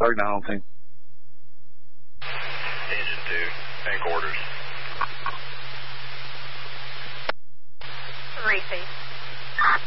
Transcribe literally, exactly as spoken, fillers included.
Park now, I don't think. Engine two, tank orders. Three feet.